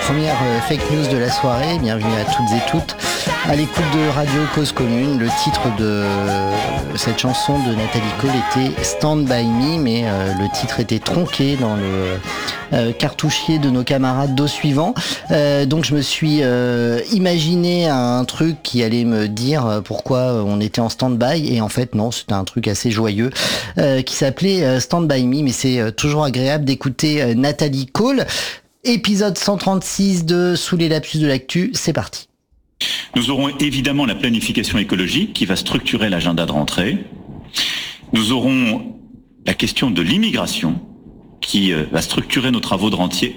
première fake news de la soirée. Bienvenue à toutes et toutes à l'écoute de Radio Cause Commune. Le titre de cette chanson de Nathalie Cole était Stand By Me, mais le titre était tronqué dans le cartouchier de nos camarades d'au suivant. Donc je me suis imaginé un truc qui allait me dire pourquoi on était en stand-by, et en fait non, c'était un truc assez joyeux qui s'appelait Stand By Me, mais c'est toujours agréable d'écouter Nathalie Cole. Épisode 136 de Sous les lapsus de l'actu, c'est parti. Nous aurons évidemment la planification écologique qui va structurer l'agenda de rentrée. Nous aurons la question de l'immigration qui va structurer nos travaux de rentrée.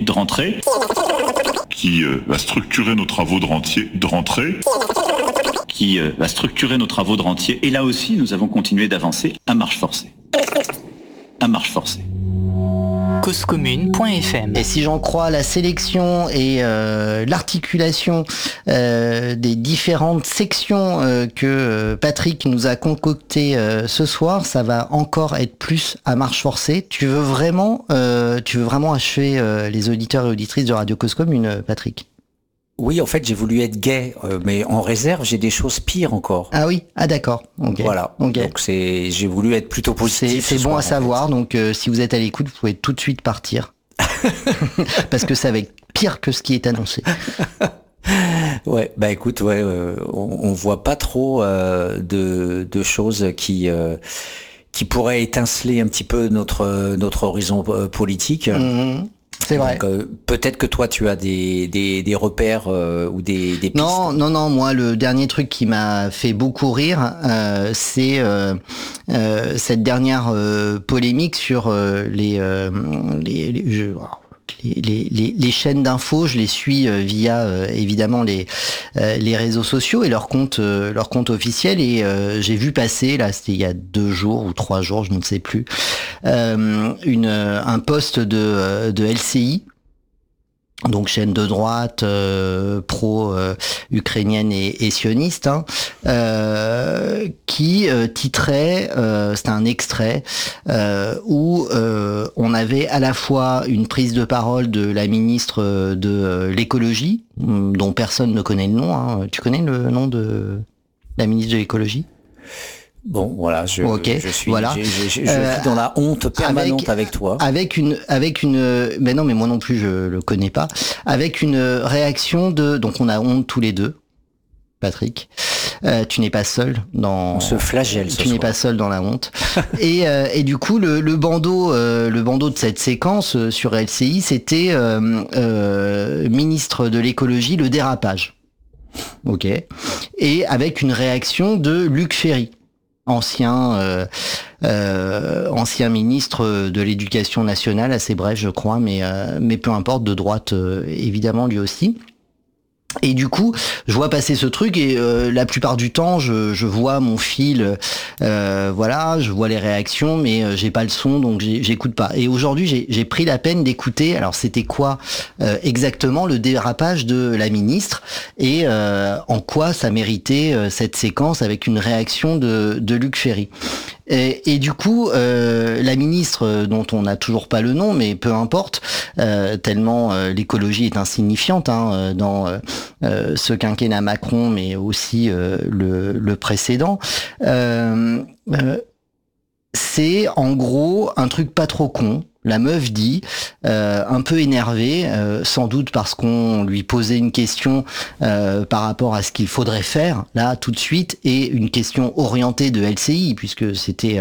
Qui va structurer nos travaux de rentrée. Qui va structurer nos travaux de rentier. Et là aussi, nous avons continué d'avancer à marche forcée. À marche forcée. Causecommune.fm. Et si j'en crois la sélection et l'articulation des différentes sections que Patrick nous a concoctées ce soir, ça va encore être plus à marche forcée. Tu veux vraiment achever les auditeurs et auditrices de Radio Cause Commune, Patrick? Oui, en fait, j'ai voulu être gai, mais en réserve, j'ai des choses pires encore. Ah oui? Ah d'accord. Okay. Voilà. Okay. Donc j'ai voulu être plutôt positif. C'est bon à savoir. Donc si vous êtes à l'écoute, vous pouvez tout de suite partir. Parce que ça va être pire que ce qui est annoncé. Ouais, bah écoute, ouais, on voit pas trop de choses qui pourraient étinceler un petit peu notre horizon politique. Mmh. C'est vrai. Donc, peut-être que toi tu as des repères ou des pistes. Non, moi le dernier truc qui m'a fait beaucoup rire, c'est cette dernière polémique sur les chaînes d'infos. Je les suis via évidemment les réseaux sociaux et leur compte officiel, et j'ai vu passer, là c'était il y a 2 jours ou 3 jours, je ne sais plus, un post de LCI, donc chaîne de droite pro-ukrainienne et sioniste, qui titrait, c'était un extrait où on avait à la fois une prise de parole de la ministre de l'écologie, dont personne ne connaît le nom. Tu connais le nom de la ministre de l'écologie ? Bon, voilà, je suis dans la honte permanente avec toi. Mais non, mais moi non plus, je le connais pas. Avec une réaction donc on a honte tous les deux, Patrick. Tu n'es pas seul dans. On se flagelle. Tu n'es pas seul dans la honte. Et du coup, le bandeau de cette séquence sur LCI, c'était ministre de l'écologie, le dérapage. Ok. Et avec une réaction de Luc Ferry, ancien ministre de l'Éducation nationale, assez bref je crois, mais peu importe, de droite évidemment lui aussi. Et du coup, je vois passer ce truc, et la plupart du temps, je vois mon fil, je vois les réactions, mais j'ai pas le son, donc j'écoute pas. Et aujourd'hui, j'ai pris la peine d'écouter. Alors, c'était quoi exactement le dérapage de la ministre, et en quoi ça méritait cette séquence avec une réaction de Luc Ferry. Et du coup, la ministre, dont on n'a toujours pas le nom, mais peu importe, tellement l'écologie est insignifiante dans ce quinquennat Macron, mais aussi le précédent, c'est en gros un truc pas trop con. La meuf dit, un peu énervée, sans doute parce qu'on lui posait une question par rapport à ce qu'il faudrait faire là tout de suite, et une question orientée de LCI, puisque c'était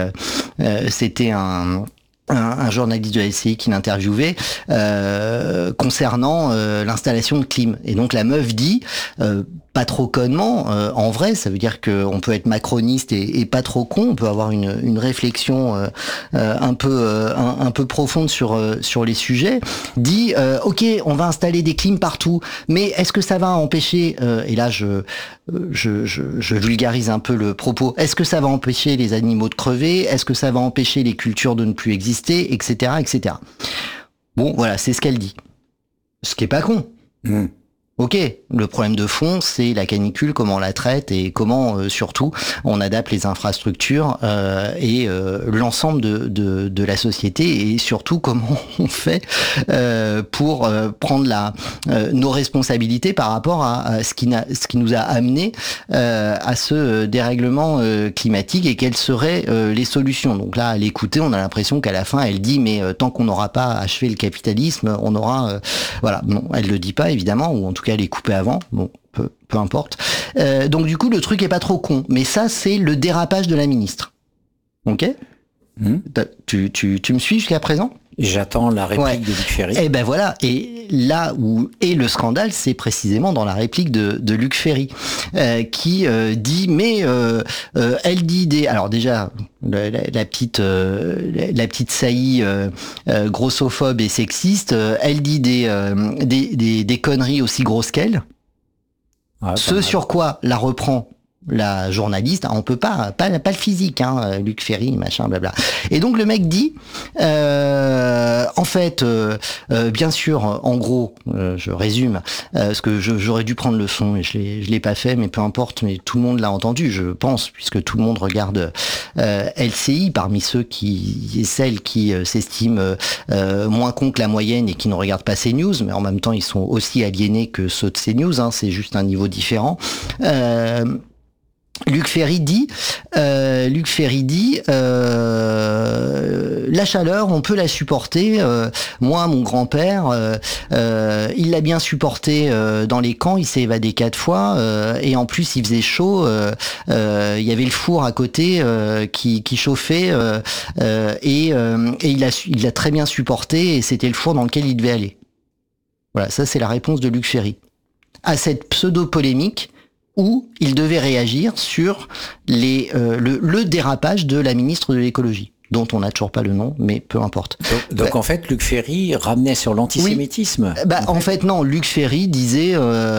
un journaliste de LCI qui l'interviewait concernant l'installation de clim. Et donc la meuf dit, pas trop connement, en vrai, ça veut dire qu'on peut être macroniste et pas trop con, on peut avoir une réflexion un peu profonde sur les sujets, dit ok, on va installer des clims partout, mais est-ce que ça va empêcher, et là je vulgarise un peu le propos, est-ce que ça va empêcher les animaux de crever, est-ce que ça va empêcher les cultures de ne plus exister, etc. Bon, voilà, c'est ce qu'elle dit. Ce qui est pas con. Ok, le problème de fond, c'est la canicule, comment on la traite et comment, surtout, on adapte les infrastructures et l'ensemble de la société, et surtout comment on fait pour prendre nos responsabilités par rapport à ce qui nous a amené à ce dérèglement climatique, et quelles seraient les solutions. Donc là, à l'écouter, on a l'impression qu'à la fin, elle dit mais tant qu'on n'aura pas achevé le capitalisme, on aura voilà. Non, elle le dit pas évidemment, ou en tout cas elle est coupée avant. Bon, peu importe. Donc du coup, le truc est pas trop con. Mais ça, c'est le dérapage de la ministre. Ok. Tu me suis jusqu'à présent? J'attends la réplique de Luc Ferry. Et ben voilà. Et là où est le scandale, c'est précisément dans la réplique de Luc Ferry, qui dit mais elle dit des. Alors déjà la petite saillie grossophobe et sexiste. Elle dit des conneries aussi grosses qu'elle. Ouais, ce sur quoi la reprend la journaliste, on peut pas le physique, hein, Luc Ferry, machin, blabla. Et donc le mec dit, en fait, bien sûr, en gros, je résume, parce que j'aurais dû prendre le son et je l'ai pas fait, mais peu importe, mais tout le monde l'a entendu, je pense, puisque tout le monde regarde LCI, parmi ceux et celles qui s'estiment moins cons que la moyenne et qui ne regardent pas CNews, mais en même temps ils sont aussi aliénés que ceux de CNews, hein, c'est juste un niveau différent. Luc Ferry dit, la chaleur, on peut la supporter. Moi, mon grand-père, il l'a bien supporté dans les camps. Il s'est évadé 4 fois, et en plus, il faisait chaud. Il y avait le four à côté qui chauffait, et il l'a très bien supporté. Et c'était le four dans lequel il devait aller. Voilà, ça c'est la réponse de Luc Ferry à cette pseudo-polémique où il devait réagir sur le dérapage de la ministre de l'écologie, dont on n'a toujours pas le nom, mais peu importe. Donc en fait, Luc Ferry ramenait sur l'antisémitisme. Oui. En fait, non, Luc Ferry disait...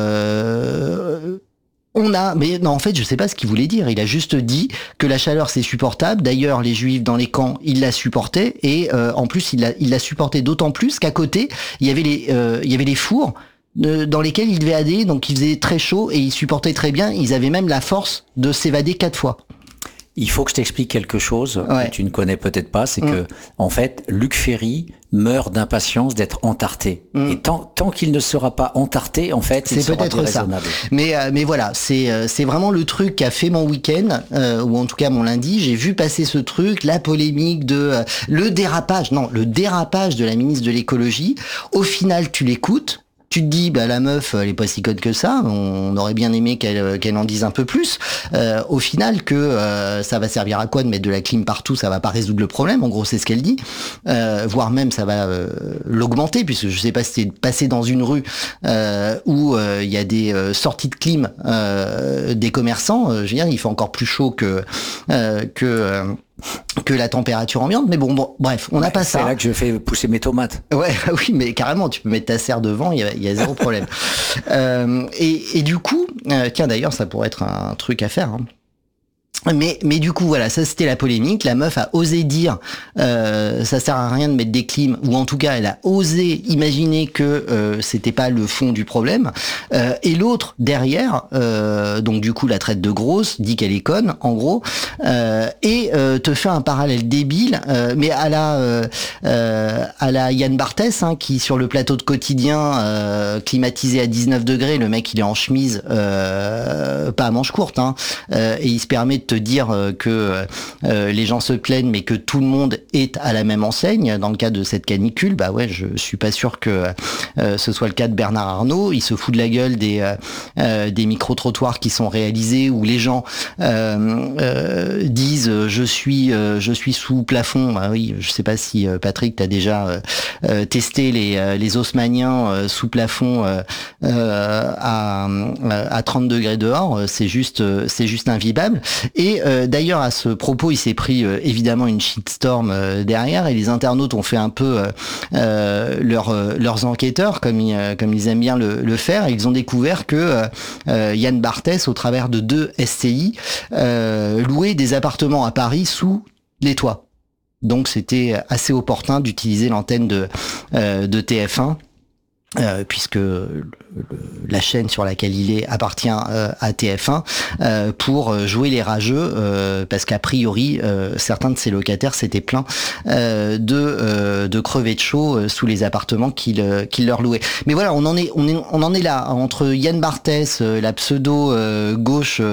mais non, en fait, je sais pas ce qu'il voulait dire. Il a juste dit que la chaleur c'est supportable. D'ailleurs, les Juifs dans les camps, ils la supportaient, et en plus, il la supportait d'autant plus qu'à côté, il y avait les fours dans lesquels ils devaient aller, donc il faisait très chaud et ils supportaient très bien. Ils avaient même la force de s'évader 4 fois. Il faut que je t'explique quelque chose que tu ne connais peut-être pas, c'est que en fait, Luc Ferry meurt d'impatience d'être entarté. Et tant qu'il ne sera pas entarté, en fait, c'est peut-être ça. Mais voilà, c'est vraiment le truc qui a fait mon week-end, ou en tout cas mon lundi. J'ai vu passer ce truc, la polémique de le dérapage de la ministre de l'écologie. Au final, tu l'écoutes. Tu te dis, la meuf, elle est pas si conne que ça. On aurait bien aimé qu'elle en dise un peu plus. Au final, ça va servir à quoi de mettre de la clim partout? Ça va pas résoudre le problème. En gros, c'est ce qu'elle dit. Voire même, ça va l'augmenter, puisque je sais pas si c'est passé dans une rue où il y a des sorties de clim des commerçants. Je veux dire, il fait encore plus chaud que la température ambiante, mais bon, bref, on n'a pas ça. C'est là que je fais pousser mes tomates. Ouais, oui, mais carrément, tu peux mettre ta serre devant, il y a zéro problème. Et du coup, tiens, d'ailleurs, ça pourrait être un truc à faire, hein. Mais du coup voilà, ça c'était la polémique. La meuf a osé dire ça sert à rien de mettre des clims, ou en tout cas elle a osé imaginer que c'était pas le fond du problème. Et l'autre derrière, donc du coup la traite de grosse, dit qu'elle est conne en gros, et te fait un parallèle débile, mais à la Yann Barthès, hein, qui sur le plateau de Quotidien climatisé à 19 degrés, le mec il est en chemise, pas à manches courtes, hein, et il se permet de te dire que les gens se plaignent, mais que tout le monde est à la même enseigne dans le cas de cette canicule. Bah ouais, je suis pas sûr que ce soit le cas de Bernard Arnault. Il se fout de la gueule des micro-trottoirs qui sont réalisés où les gens disent je suis sous plafond. Bah oui, je sais pas si Patrick t'as déjà testé les haussmanniens sous plafond à 30 degrés dehors. C'est juste invivable. Et d'ailleurs, à ce propos, il s'est pris évidemment une shitstorm derrière, et les internautes ont fait un peu leurs enquêteurs, comme ils aiment bien le faire, et ils ont découvert que Yann Barthès, au travers de 2 SCI, louait des appartements à Paris sous les toits. Donc c'était assez opportun d'utiliser l'antenne de TF1 puisque la chaîne sur laquelle il est appartient à TF1, pour jouer les rageux, parce qu'a priori certains de ses locataires s'étaient plaints de crever de chaud sous les appartements qu'il leur louait. Mais voilà, on en est là, entre Yann Barthès, la pseudo gauche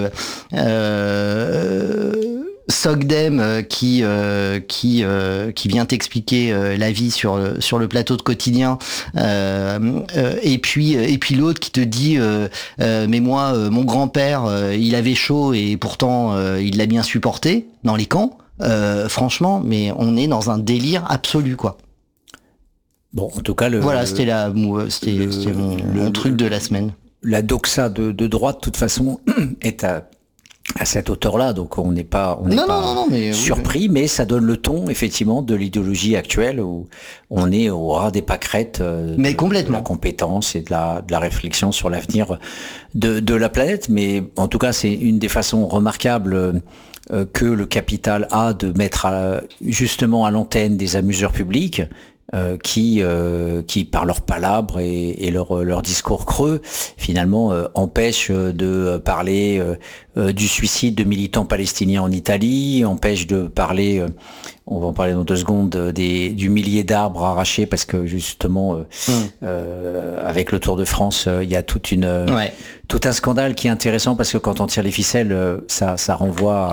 Sogdem qui vient t'expliquer la vie sur le plateau de Quotidien, et puis l'autre qui te dit mais moi mon grand-père il avait chaud et pourtant il l'a bien supporté dans les camps. Franchement, mais on est dans un délire absolu, quoi. Bon, en tout cas, c'était mon truc de la semaine. La doxa de droite, de toute façon, est à cette hauteur-là, donc on n'est pas surpris, oui. Mais ça donne le ton, effectivement, de l'idéologie actuelle où on est au ras des pâquerettes mais complètement. De la compétence et de la réflexion sur l'avenir de la planète. Mais en tout cas, c'est une des façons remarquables que le capital a de mettre justement à l'antenne des amuseurs publics qui par leurs palabres et leur discours creux finalement empêchent de parler du suicide de militants palestiniens en Italie, empêchent de parler, on va en parler dans 2 secondes, du millier d'arbres arrachés parce que justement avec le Tour de France il y a tout un scandale qui est intéressant parce que quand on tire les ficelles ça renvoie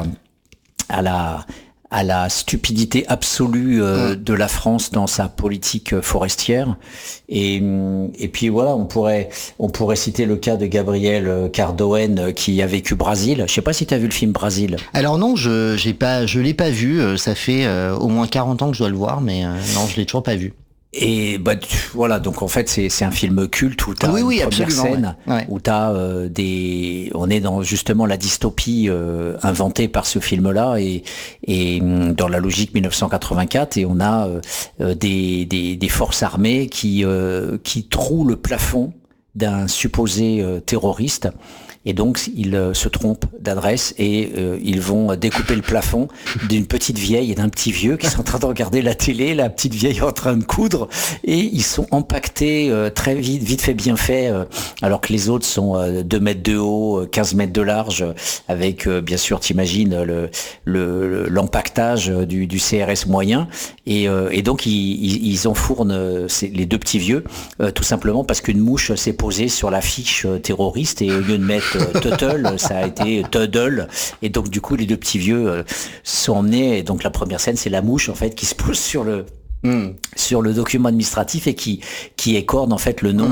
à la stupidité absolue de la France dans sa politique forestière. Et puis voilà, on pourrait citer le cas de Gabriel Cardoen qui a vécu Brésil. Je sais pas si tu as vu le film Brésil. Alors non, je l'ai pas vu, ça fait au moins 40 ans que je dois le voir, mais non, je l'ai toujours pas vu. Et voilà, donc en fait c'est un film culte où t'as une première scène où t'as on est dans justement la dystopie inventée par ce film-là et dans la logique 1984 et on a des forces armées qui trouent le plafond d'un supposé terroriste. Et donc, ils se trompent d'adresse et ils vont découper le plafond d'une petite vieille et d'un petit vieux qui sont en train de regarder la télé, la petite vieille en train de coudre, et ils sont empaquetés très vite fait, bien fait, alors que les autres sont 2 mètres de haut, 15 mètres de large, avec, bien sûr, t'imagines, l'empaquetage du CRS moyen. Et donc, ils enfournent les 2 petits vieux, tout simplement parce qu'une mouche s'est posée sur la fiche terroriste et au lieu de mettre Tuttle, ça a été Tuddle, et donc du coup les 2 petits vieux sont emmenés, et donc la première scène c'est la mouche en fait qui se pose sur le document administratif et qui écorne en fait le nom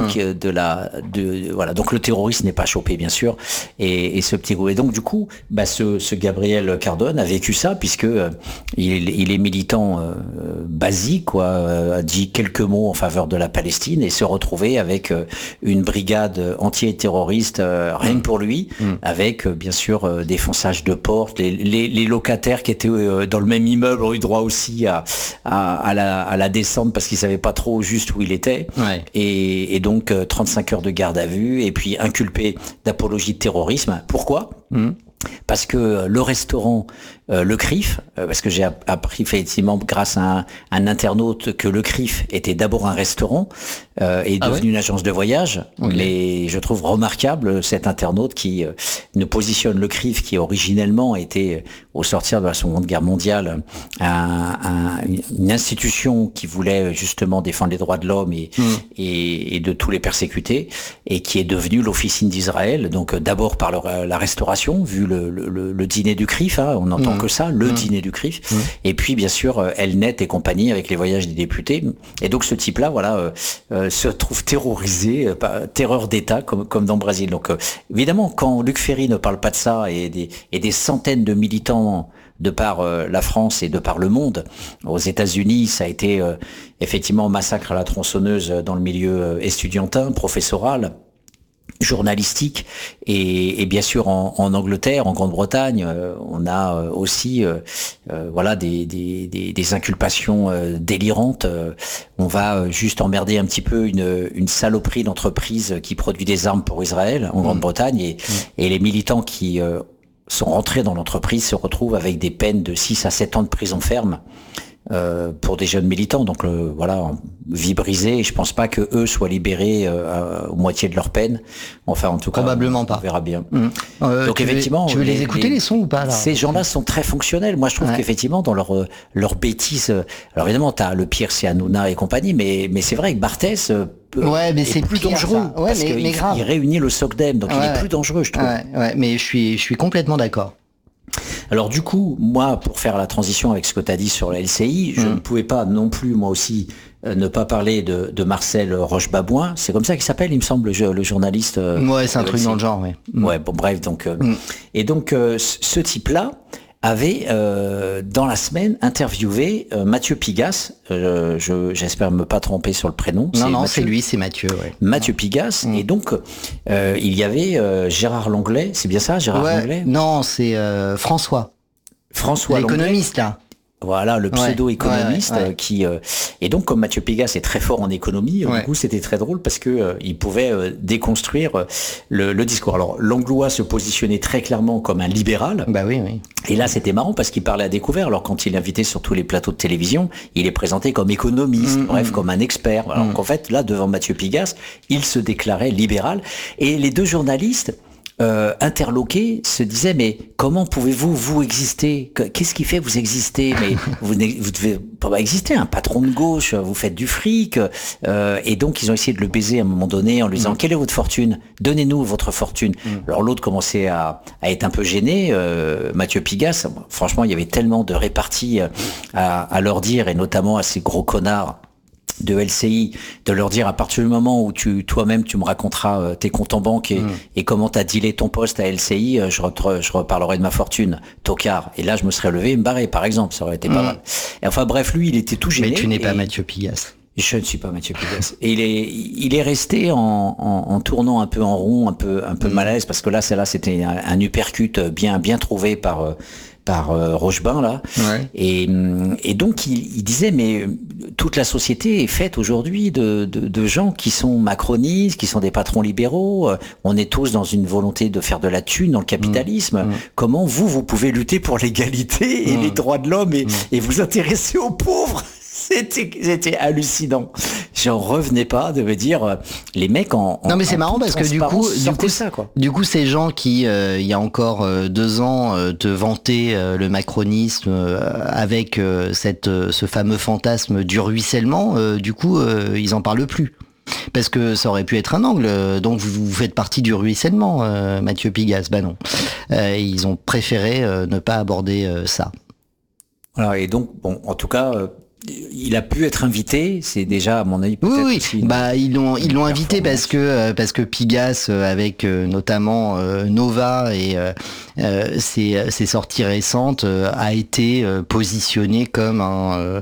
voilà, donc le terroriste n'est pas chopé bien sûr, et ce petit groupe, et donc du coup ce Gabriel Cardone a vécu ça puisque il est militant basique quoi, a dit quelques mots en faveur de la Palestine et se retrouvait avec une brigade anti-terroriste rien que pour lui, avec bien sûr des fonçages de portes, les locataires qui étaient dans le même immeuble ont eu droit aussi à la descente parce qu'il savait pas trop juste où il était, et donc 35 heures de garde à vue et puis inculpé d'apologie de terrorisme. Pourquoi ? Parce que le restaurant Le Crif, parce que j'ai appris effectivement grâce à un internaute que Le Crif était d'abord un restaurant et devenu une agence de voyage. Mais je trouve remarquable cet internaute qui nous positionne Le Crif, qui originellement était au sortir de la Seconde Guerre mondiale une institution qui voulait justement défendre les droits de l'homme et de tous les persécutés, et qui est devenue l'officine d'Israël. Donc d'abord par la restauration, vu le dîner du CRIF, on n'entend que ça, le dîner du CRIF, et puis bien sûr Elnet et compagnie avec les voyages des députés. Et donc ce type-là, voilà, se trouve terrorisé, terreur d'État comme dans le Brésil. Donc évidemment, quand Luc Ferry ne parle pas de ça et des centaines de militants de par la France et de par le monde, aux États-Unis, ça a été effectivement massacre à la tronçonneuse dans le milieu estudiantin, professoral, journalistique, et bien sûr en Angleterre, en Grande-Bretagne, on a aussi voilà des inculpations délirantes. On va juste emmerder un petit peu une saloperie d'entreprise qui produit des armes pour Israël en Grande-Bretagne, et les militants qui sont rentrés dans l'entreprise se retrouvent avec des peines de 6 à 7 ans de prison ferme. pour des jeunes militants. Donc voilà, vie brisée. Et je pense pas que eux soient libérés à moitié de leur peine. Enfin, en tout cas, probablement pas. On verra bien. Donc effectivement, tu veux les écouter les sons ou pas là? Ces gens-là sont très fonctionnels. Moi, je trouve qu'effectivement, dans leur bêtise. Alors évidemment, t'as le pire, c'est Hanouna et compagnie, mais c'est vrai que Barthès. Mais c'est plus dangereux. Ouais, mais grave. Il réunit le SOCDEM, donc il est plus dangereux, je trouve. Ouais, mais je suis complètement d'accord. Alors du coup, moi, pour faire la transition avec ce que tu as dit sur la LCI, je ne pouvais pas non plus, moi aussi, ne pas parler de Marcel Roche-Babouin. C'est comme ça qu'il s'appelle, il me semble, le journaliste. Ouais, c'est un truc dans le genre, ouais. Ouais, bon, bref, donc... Et donc, ce type-là avait, dans la semaine, interviewé Mathieu Pigasse. J'espère me pas tromper sur le prénom. Non, c'est lui, c'est Mathieu. Ouais. Mathieu Pigasse. Et donc, il y avait Gérard Longley. C'est bien ça, Gérard Longley? Non, c'est François. François l'économiste, là. Voilà, le pseudo-économiste qui et donc comme Mathieu Pigasse est très fort en économie, du coup c'était très drôle parce que il pouvait déconstruire le discours. Alors Langlois se positionnait très clairement comme un libéral. Bah oui. Et là c'était marrant parce qu'il parlait à découvert. Alors quand il est invité sur tous les plateaux de télévision, il est présenté comme économiste, bref comme un expert. Alors qu'en fait là devant Mathieu Pigasse, il se déclarait libéral et les deux journalistes interloqués se disaient mais comment pouvez-vous exister? Qu'est-ce qui fait que vous existez? Mais vous devez pas exister, un patron de gauche, vous faites du fric et donc ils ont essayé de le baiser à un moment donné en lui disant quelle est votre fortune? Donnez-nous votre fortune. Alors l'autre commençait à être un peu gêné, Mathieu Pigasse. Franchement il y avait tellement de réparties à leur dire et notamment à ces gros connards de LCI, de leur dire à partir du moment où toi-même tu me raconteras tes comptes en banque et comment t'as dealé ton poste à LCI, je reparlerai de ma fortune, tocard. Et là je me serais levé et me barrer par exemple, ça aurait été pas mal. Et enfin bref, lui il était tout gêné. Mais tu n'es pas Mathieu Pigasse. Je ne suis pas Mathieu Pigasse. Et il est resté en tournant un peu en rond, un peu mal à l'aise parce que là c'était un uppercut bien trouvé par Rochebin là, et donc il disait mais toute la société est faite aujourd'hui de gens qui sont macronistes, qui sont des patrons libéraux. On est tous dans une volonté de faire de la thune dans le capitalisme. Comment vous pouvez lutter pour l'égalité et les droits de l'homme et vous intéresser aux pauvres? C'était hallucinant. J'en revenais pas de me dire les mecs non mais c'est marrant parce que du coup ces gens qui il y a encore 2 ans te vantaient le macronisme avec ce fameux fantasme du ruissellement, du coup ils en parlent plus. Parce que ça aurait pu être un angle, donc vous faites partie du ruissellement, Mathieu Pigasse. Bah non, ils ont préféré ne pas aborder ça. Voilà, et donc bon, en tout cas. Il a pu être invité, c'est déjà à mon avis peut-être. Oui. Bah ils l'ont invité parce que Pigasse avec notamment Nova et ses sorties récentes a été positionné comme un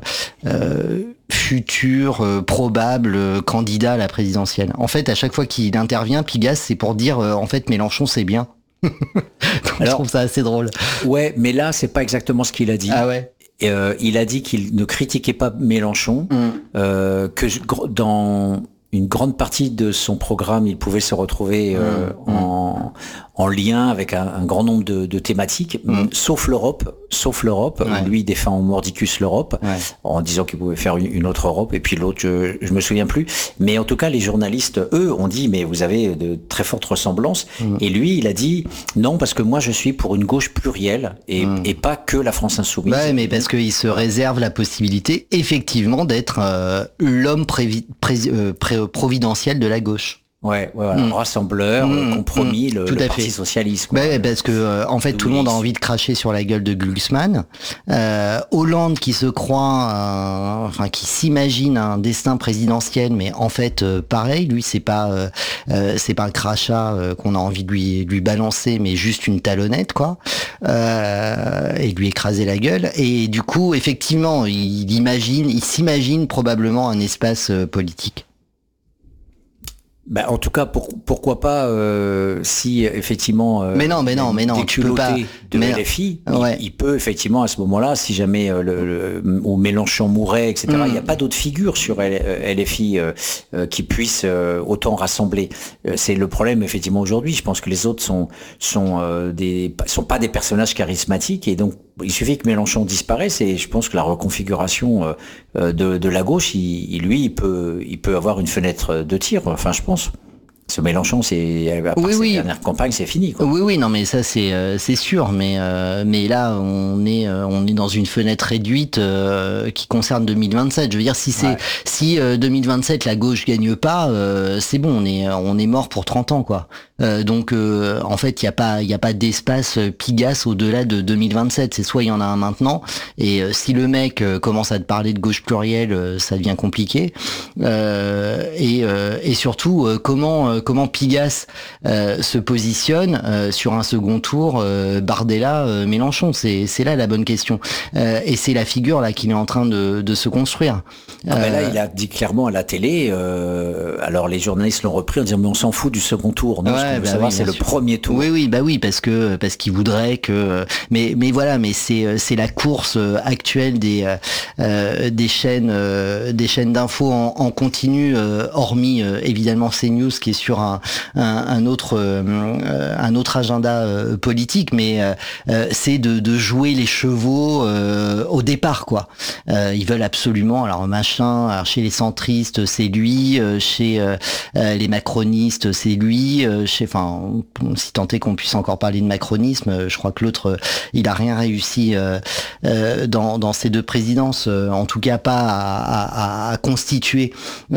futur probable candidat à la présidentielle. En fait, à chaque fois qu'il intervient, Pigasse c'est pour dire en fait Mélenchon c'est bien. Donc, alors, je trouve ça assez drôle. Ouais, mais là c'est pas exactement ce qu'il a dit. Ah ouais. Il a dit qu'il ne critiquait pas Mélenchon, que dans une grande partie de son programme, il pouvait se retrouver en lien avec un grand nombre de thématiques, sauf l'Europe, où lui défend mordicus l'Europe, en disant qu'il pouvait faire une autre Europe, et puis l'autre, je me souviens plus. Mais en tout cas, les journalistes, eux, ont dit, mais vous avez de très fortes ressemblances. Et lui, il a dit, non, parce que moi, je suis pour une gauche plurielle, et pas que la France insoumise. Ouais, mais parce qu'il se réserve la possibilité, effectivement, d'être l'homme providentiel de la gauche. Ouais, rassembleur, compromis, le Parti socialiste. Quoi. Ouais, parce que en fait, tout le monde a envie de cracher sur la gueule de Glucksmann. Hollande qui se croit, qui s'imagine un destin présidentiel, mais en fait, pareil, lui, c'est pas un crachat qu'on a envie de lui balancer, mais juste une talonnette, quoi, et de lui écraser la gueule. Et du coup, effectivement, il s'imagine probablement un espace politique. Ben, en tout cas, pourquoi pas si effectivement mais non, tu peux pas. De LFI, il peut effectivement à ce moment-là, si jamais ou Mélenchon mourait, etc. Il n'y a pas d'autres figures sur LFI qui puissent autant rassembler. C'est le problème effectivement aujourd'hui. Je pense que les autres sont pas des personnages charismatiques et donc il suffit que Mélenchon disparaisse et je pense que la reconfiguration de la gauche, il peut avoir une fenêtre de tir. Enfin, je pense. Ce Mélenchon, c'est après cette dernière campagne, c'est fini, quoi. Oui, non, mais ça c'est sûr. Mais là, on est dans une fenêtre réduite qui concerne 2027. Je veux dire, si 2027 la gauche gagne pas, c'est bon, on est mort pour 30 ans, quoi. Donc en fait, il y a pas d'espace Pigasse au-delà de 2027. C'est soit il y en a un maintenant, et si le mec commence à te parler de gauche plurielle, ça devient compliqué. Et surtout, comment Pigasse se positionne sur un second tour, Bardella, Mélenchon, c'est là la bonne question. Et c'est la figure là qu'il est en train de se construire. Là, il a dit clairement à la télé. Alors les journalistes l'ont repris en disant mais on s'en fout du second tour. Non, savoir, c'est le premier tour. Oui, parce qu'il voudrait que. Mais voilà, mais c'est la course actuelle des chaînes d'infos en continu, hormis évidemment CNews qui est sur un autre agenda politique, mais c'est de jouer les chevaux au départ, quoi. Ils veulent absolument, alors chez les centristes c'est lui, chez les macronistes c'est lui, si tant est qu'on puisse encore parler de macronisme, je crois que l'autre il a rien réussi dans ces deux présidences, en tout cas pas à constituer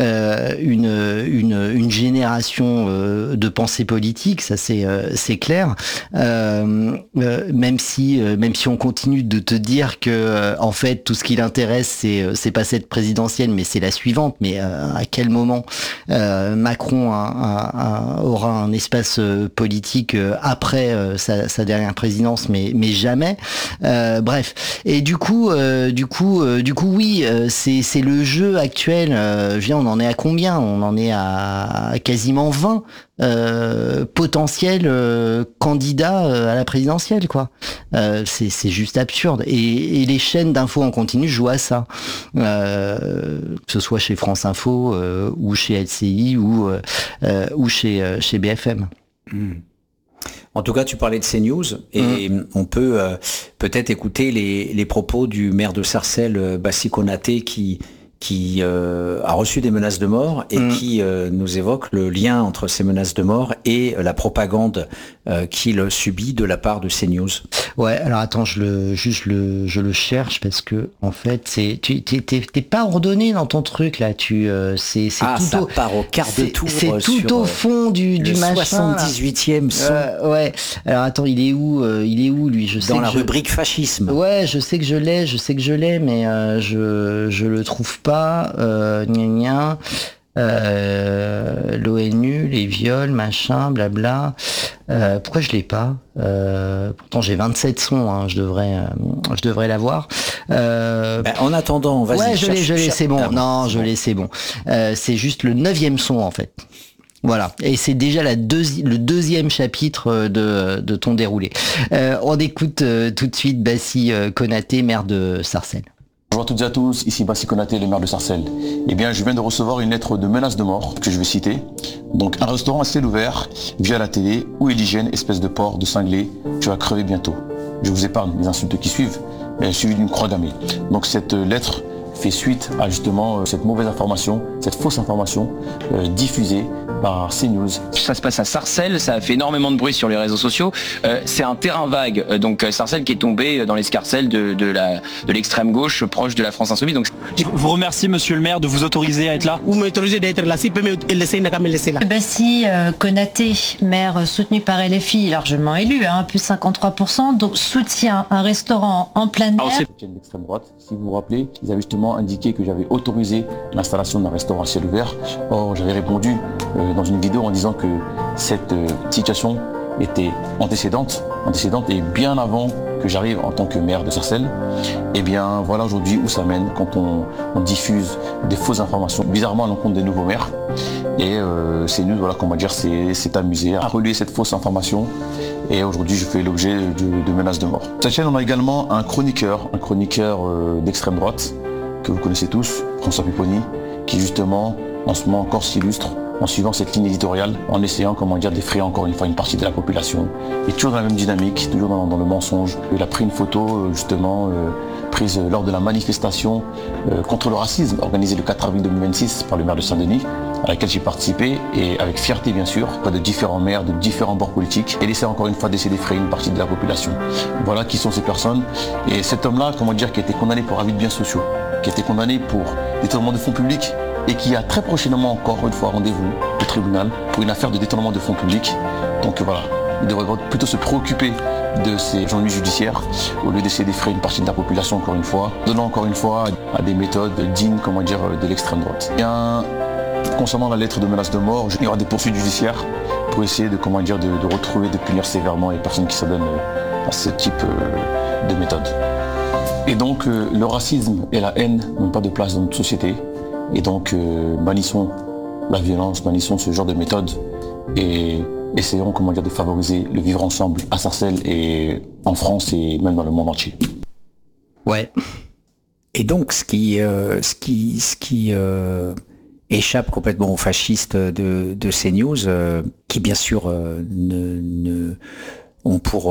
une génération de pensée politique, ça c'est clair. Même si on continue de te dire que en fait tout ce qui l'intéresse c'est pas cette présidentielle mais c'est la suivante, mais à quel moment Macron aura un espace politique après sa dernière présidence, mais jamais. Bref. Et du coup, oui, c'est le jeu actuel. On en est à combien ? On en est à quasiment 20 potentiels candidats à la présidentielle, quoi. C'est juste absurde. Et les chaînes d'infos en continu jouent à ça, que ce soit chez France Info ou chez LCI ou chez BFM. En tout cas, tu parlais de CNews et on peut peut-être écouter les propos du maire de Sarcelles, Bassi Konaté, qui a reçu des menaces de mort et qui nous évoque le lien entre ces menaces de mort et la propagande qu'il subit de la part de CNews. Ouais, alors attends, je le cherche parce que en fait, t'es pas ordonné dans ton truc là. C'est tout ça part au quart de tour. C'est tout au fond du machin. 78e son. Ouais. Alors attends, il est où lui ? Je sais dans la rubrique fascisme. Ouais, je sais que je l'ai, mais je le trouve pas. L'ONU, les viols, machin, blabla. Pourquoi je l'ai pas ? Pourtant j'ai 27 sons, hein, je devrais l'avoir. En attendant, vas-y. Ouais, je l'ai, c'est bon. Non, je l'ai, c'est bon. C'est juste le 9e son en fait. Voilà, et c'est déjà le deuxième chapitre de ton déroulé. On écoute tout de suite Bassi Konaté, maire de Sarcelles. Bonjour à toutes et à tous, ici Bassi Konaté, le maire de Sarcelles. Eh bien, je viens de recevoir une lettre de menace de mort que je vais citer. Donc, un restaurant à ciel ouvert, via la télé, où est l'hygiène, espèce de porc, de cinglé, tu vas crever bientôt. Je vous épargne les insultes qui suivent, mais suivies d'une croix gammée. Donc, cette lettre fait suite à justement cette mauvaise information, cette fausse information diffusée par CNews. Ça se passe à Sarcelles, ça a fait énormément de bruit sur les réseaux sociaux. C'est un terrain vague, donc Sarcelles qui est tombé dans l'escarcelle de l'extrême gauche proche de la France Insoumise. Donc... Je vous remercie monsieur le maire de vous autoriser à être là. Vous m'autorisez d'être là, s'il peut me laisser là. Bassi Konaté, maire soutenu par LFI, largement élu, plus 53%, donc soutient un restaurant en pleine mer. L'extrême droite, si vous vous rappelez, ils avaient justement indiqué que j'avais autorisé l'installation d'un restaurant à ciel ouvert. Or, j'avais répondu dans une vidéo en disant que cette situation était antécédente et bien avant que j'arrive en tant que maire de Sarcelles. Et bien voilà aujourd'hui où ça mène quand on diffuse des fausses informations, bizarrement à l'encontre des nouveaux maires. Et c'est nous, voilà, qu'on va dire, c'est amusé à relayer cette fausse information. Et aujourd'hui je fais l'objet de menaces de mort. Cette chaîne, on a également un chroniqueur d'extrême droite, que vous connaissez tous, François Pupponi, qui justement en ce moment encore s'illustre en suivant cette ligne éditoriale, en essayant, d'effrayer encore une fois une partie de la population. Et toujours dans la même dynamique, toujours dans le mensonge. Il a pris une photo, prise lors de la manifestation contre le racisme, organisée le 4 avril 2026 par le maire de Saint-Denis, à laquelle j'ai participé, et avec fierté bien sûr, de différents maires, de différents bords politiques, et essayer encore une fois d'essayer d'effrayer une partie de la population. Voilà qui sont ces personnes. Et cet homme-là, qui a été condamné pour abus de biens sociaux, qui a été condamné pour détournement de fonds publics, et qui a très prochainement encore une fois rendez-vous au tribunal pour une affaire de détournement de fonds publics. Donc voilà, il devrait plutôt se préoccuper de ces ennuis judiciaires au lieu d'essayer d'effrayer une partie de la population encore une fois, donnant encore une fois à des méthodes dignes de l'extrême droite. Concernant la lettre de menace de mort, il y aura des poursuites judiciaires pour essayer de retrouver, de punir sévèrement les personnes qui s'adonnent à ce type de méthode. Et donc le racisme et la haine n'ont pas de place dans notre société. Et donc bannissons la violence, bannissons ce genre de méthode et essayons de favoriser le vivre ensemble à Sarcelles et en France et même dans le monde entier. Ouais. Et donc ce qui échappe complètement aux fascistes de CNews, qui bien sûr ont pour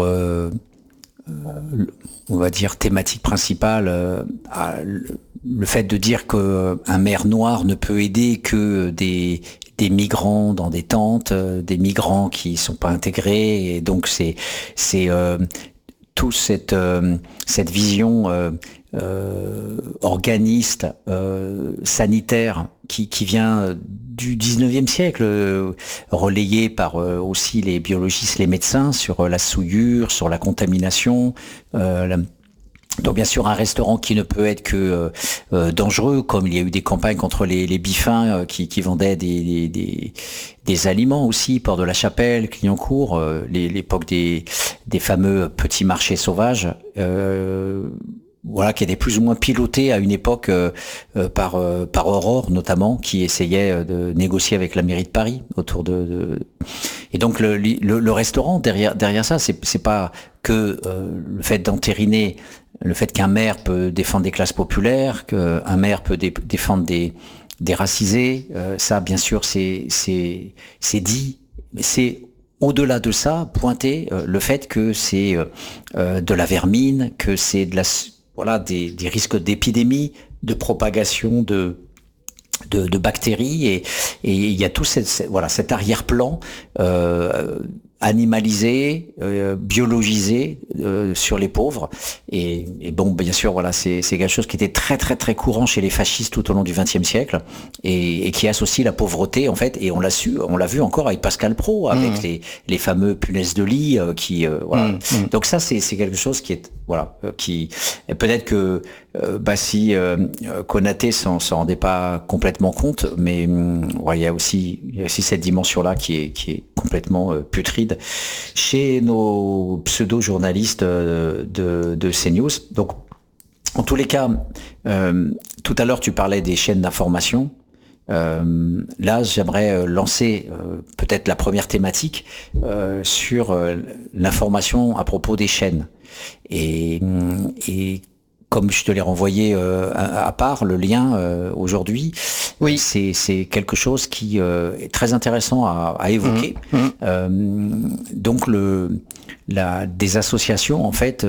on va dire thématique principale le fait de dire qu'un maire noir ne peut aider que des migrants dans des tentes, des migrants qui sont pas intégrés, et donc c'est toute cette vision organiste, sanitaire qui vient du 19e siècle, relayée par aussi les biologistes, les médecins, sur la souillure, sur la contamination. Donc bien sûr un restaurant qui ne peut être que dangereux, comme il y a eu des campagnes contre les bifins qui vendaient des aliments aussi, Port de la Chapelle, Clignancourt, l'époque des fameux petits marchés sauvages, qui étaient plus ou moins pilotés à une époque par Aurore notamment, qui essayait de négocier avec la mairie de Paris autour de... Et donc le restaurant derrière ça, c'est pas que le fait d'entériner le fait qu'un maire peut défendre des classes populaires, qu'un maire peut défendre des racisés, ça bien sûr c'est dit, mais c'est au-delà de ça pointer le fait que c'est de la vermine, que c'est des risques d'épidémie, de propagation de bactéries, et il y a tout cet arrière-plan animalisé, biologisé sur les pauvres, et bon, bien sûr, c'est quelque chose qui était très très très courant chez les fascistes tout au long du XXe siècle, et qui associe la pauvreté en fait, et on l'a vu encore avec Pascal Praud, avec les fameux punaises de lit Donc ça c'est quelque chose qui est qui peut-être que si Konaté s'en rendait pas complètement compte, mais il y a aussi cette dimension-là qui est complètement putride chez nos pseudo-journalistes de CNews. Donc, en tous les cas, tout à l'heure tu parlais des chaînes d'information. Là, j'aimerais lancer peut-être la première thématique sur l'information à propos des chaînes. Et comme je te l'ai renvoyé à part, le lien aujourd'hui, oui, c'est quelque chose qui est très intéressant à évoquer. Donc des associations en fait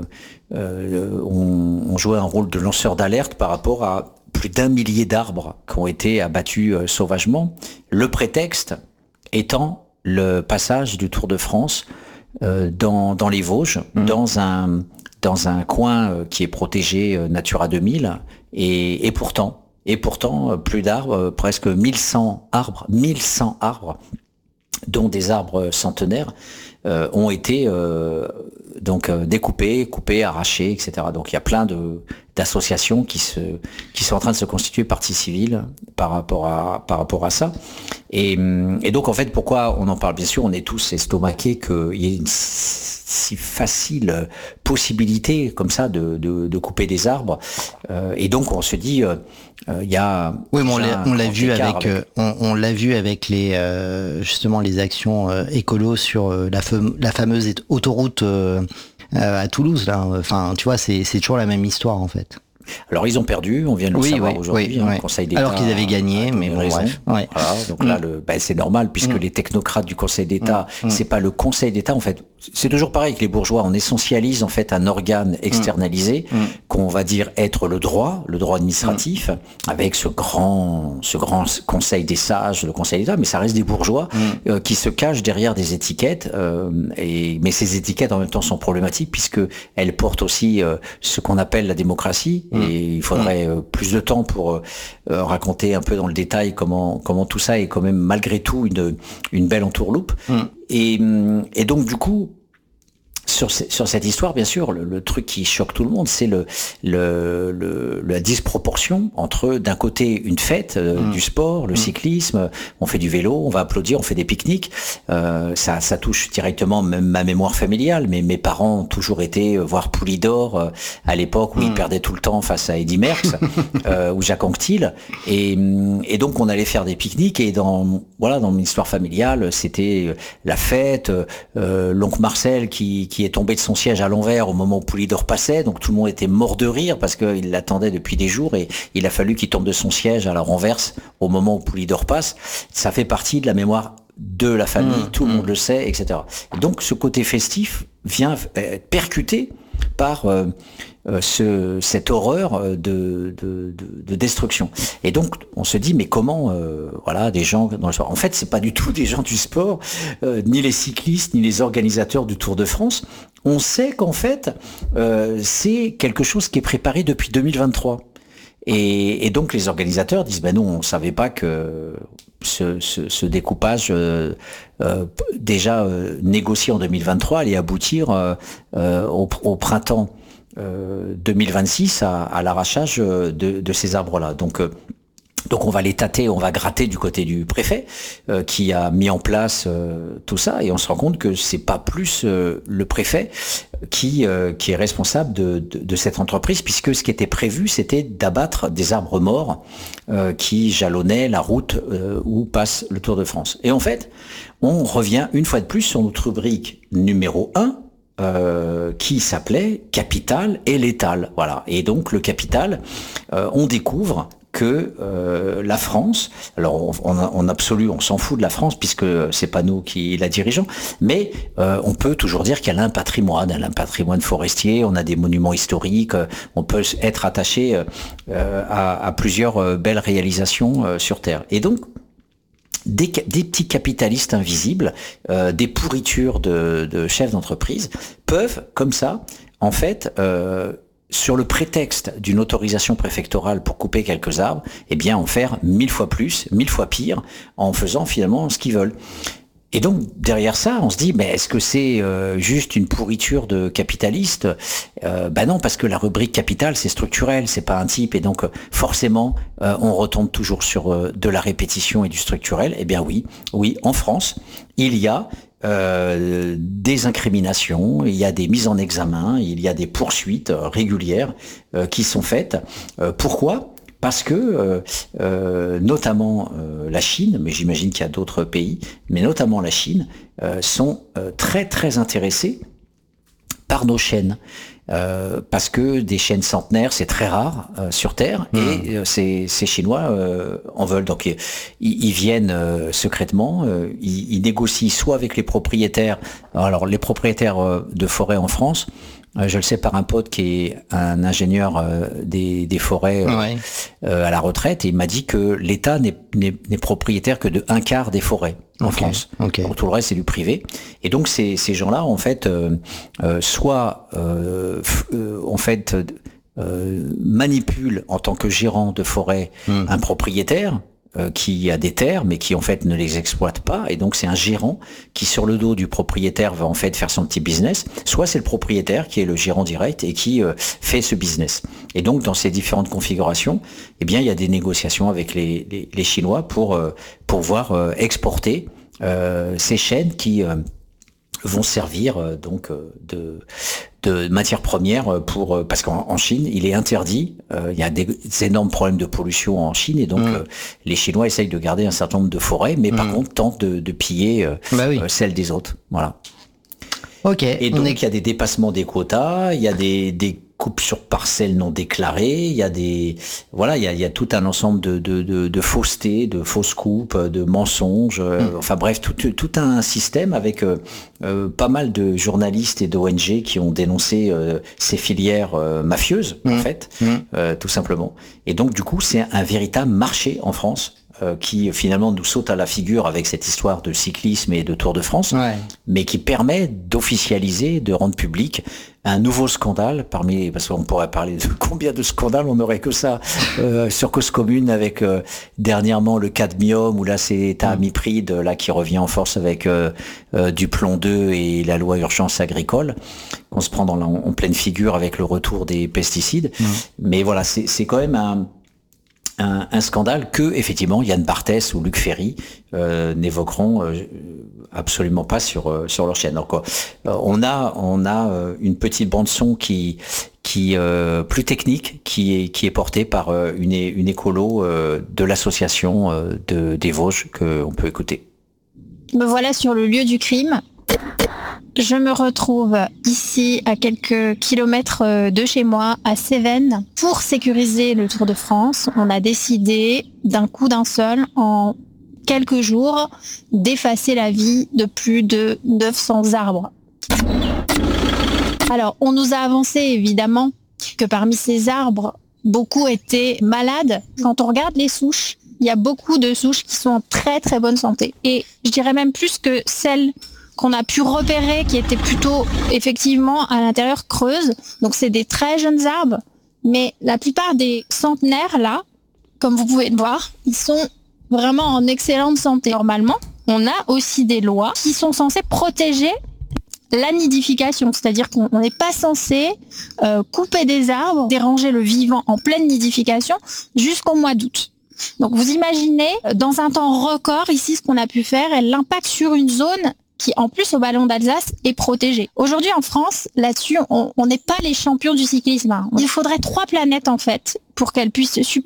ont joué un rôle de lanceur d'alerte par rapport à plus d'1 millier d'arbres qui ont été abattus sauvagement. Le prétexte étant le passage du Tour de France dans les Vosges, dans un coin qui est protégé Natura 2000, et pourtant plus d'arbres, presque 1100 arbres, dont des arbres centenaires, ont été découpés, coupés, arrachés, etc. Donc il y a plein d'associations qui sont en train de se constituer partie civile par rapport à ça. Et donc en fait, pourquoi on en parle? Bien sûr, on est tous estomaqués qu'il y ait une si facile possibilité comme ça de couper des arbres. Et donc on se dit, il y a... Oui, mais on l'a vu avec les justement les actions écolos sur la fameuse autoroute à Toulouse là. Enfin, tu vois, c'est toujours la même histoire en fait. Alors ils ont perdu, on vient de le savoir aujourd'hui, le Conseil d'État. Alors qu'ils avaient gagné, mais bon, raison. Ouais. Voilà, donc là, c'est normal puisque les technocrates du Conseil d'État, c'est pas le Conseil d'État en fait. C'est toujours pareil que les bourgeois, on essentialise en fait un organe externalisé qu'on va dire être le droit administratif, avec ce grand Conseil des sages, le Conseil d'État, mais ça reste des bourgeois qui se cachent derrière des étiquettes, mais ces étiquettes en même temps sont problématiques puisque elles portent aussi ce qu'on appelle la démocratie, et il faudrait plus de temps pour raconter un peu dans le détail comment tout ça est quand même malgré tout une belle entourloupe. Et donc du coup, sur cette histoire, bien sûr, le truc qui choque tout le monde, c'est la disproportion entre, d'un côté, une fête, du sport, le cyclisme, on fait du vélo, on va applaudir, on fait des pique-niques. Ça touche directement même ma mémoire familiale, mais mes parents ont toujours été voir Poulidor à l'époque où ils perdaient tout le temps face à Eddy Merckx ou Jacques Anquetil. Et donc, on allait faire des pique-niques et dans mon histoire familiale, c'était la fête, l'oncle Marcel qui est tombé de son siège à l'envers au moment où Poulidor passait, donc tout le monde était mort de rire parce qu'il l'attendait depuis des jours et il a fallu qu'il tombe de son siège à la renverse au moment où Poulidor passe. Ça fait partie de la mémoire de la famille, tout le monde le sait, etc. Et donc ce côté festif vient percuter par cette horreur de destruction. Et donc on se dit mais comment des gens dans le sport. En fait, c'est pas du tout des gens du sport, ni les cyclistes, ni les organisateurs du Tour de France. On sait qu'en fait c'est quelque chose qui est préparé depuis 2023. Et donc les organisateurs disent nous on savait pas que ce découpage déjà négocié en 2023 allait aboutir au printemps 2026 à l'arrachage de ces arbres-là. Donc on va les tâter, on va gratter du côté du préfet qui a mis en place tout ça, et on se rend compte que c'est pas plus le préfet qui est responsable de cette entreprise, puisque ce qui était prévu c'était d'abattre des arbres morts qui jalonnaient la route où passe le Tour de France. Et en fait, on revient une fois de plus sur notre rubrique numéro 1 qui s'appelait Capital et létal. Voilà. Et donc le capital, on découvre que la France, alors en absolu on s'en fout de la France puisque c'est pas nous qui la dirigeons, mais on peut toujours dire qu'elle a un patrimoine forestier, on a des monuments historiques, on peut être attaché à plusieurs belles réalisations sur Terre. Et donc des petits capitalistes invisibles, des pourritures de chefs d'entreprise peuvent comme ça en fait sur le prétexte d'une autorisation préfectorale pour couper quelques arbres, en faire 1000 fois plus, 1000 fois pire, en faisant finalement ce qu'ils veulent. Et donc derrière ça, on se dit, mais est-ce que c'est juste une pourriture de capitaliste ? Non, parce que la rubrique capital, c'est structurel, c'est pas un type, et donc forcément, on retombe toujours sur de la répétition et du structurel. Eh bien oui, en France, il y a des incriminations, il y a des mises en examen, il y a des poursuites régulières qui sont faites. Pourquoi ? Parce que notamment la Chine, mais j'imagine qu'il y a d'autres pays, mais notamment la Chine, sont très très intéressés par nos chaînes. Parce que des chaînes centenaires, c'est très rare sur Terre, et ces Chinois en veulent. Donc ils viennent secrètement, ils négocient soit avec les propriétaires, alors les propriétaires de forêts en France, je le sais par un pote qui est un ingénieur des forêts à la retraite, et il m'a dit que l'État n'est propriétaire que de 1/4 des forêts en France. Donc, tout le reste c'est du privé. Et donc ces gens-là en fait manipulent en tant que gérant de forêt un propriétaire qui a des terres mais qui en fait ne les exploite pas, et donc c'est un gérant qui sur le dos du propriétaire va en fait faire son petit business, soit c'est le propriétaire qui est le gérant direct et qui fait ce business. Et donc dans ces différentes configurations, il y a des négociations avec les Chinois pour pouvoir exporter ces chaînes qui vont servir donc de matières premières parce qu'en Chine il est interdit, il y a des énormes problèmes de pollution en Chine, et donc les Chinois essayent de garder un certain nombre de forêts, mais par contre tentent de piller celles des autres. Voilà. Ok. Et donc il y a des dépassements des quotas, il y a des coupes sur parcelles non déclarées, il y a il y a tout un ensemble de faussetés, de fausses coupes, de mensonges, enfin bref, tout un système avec pas mal de journalistes et d'ONG qui ont dénoncé ces filières mafieuses, en fait, tout simplement. Et donc, du coup, c'est un véritable marché en France qui finalement nous saute à la figure avec cette histoire de cyclisme et de Tour de France, mais qui permet d'officialiser, de rendre public un nouveau scandale parce qu'on pourrait parler de combien de scandales, on n'aurait que ça sur Cause Commune avec dernièrement le cadmium, où là c'est Amiprid là qui revient en force avec du plomb 2 et la loi urgence agricole, qu'on se prend en pleine figure avec le retour des pesticides. Mais voilà, c'est quand même un scandale que, effectivement, Yann Barthès ou Luc Ferry n'évoqueront absolument pas sur leur chaîne. Donc, on a une petite bande son qui plus technique, qui est portée par une écolo de l'association des Vosges qu'on peut écouter. Me voilà sur le lieu du crime. Je me retrouve ici à quelques kilomètres de chez moi, à Cévennes. Pour sécuriser le Tour de France, on a décidé d'un coup d'un seul, en quelques jours, d'effacer la vie de plus de 900 arbres. Alors, on nous a avancé évidemment que parmi ces arbres, beaucoup étaient malades. Quand on regarde les souches, il y a beaucoup de souches qui sont en très très bonne santé. Et je dirais même plus que celles qu'on a pu repérer qui étaient plutôt effectivement à l'intérieur creuses. Donc c'est des très jeunes arbres, mais la plupart des centenaires là, comme vous pouvez le voir, ils sont vraiment en excellente santé. Normalement, on a aussi des lois qui sont censées protéger la nidification, c'est-à-dire qu'on n'est pas censé couper des arbres, déranger le vivant en pleine nidification jusqu'au mois d'août. Donc vous imaginez, dans un temps record, ici ce qu'on a pu faire, et l'impact sur une zone qui, en plus, au Ballon d'Alsace, est protégée. Aujourd'hui, en France, là-dessus, on n'est pas les champions du cyclisme. Il faudrait 3 planètes, en fait, pour qu'elles puissent supporter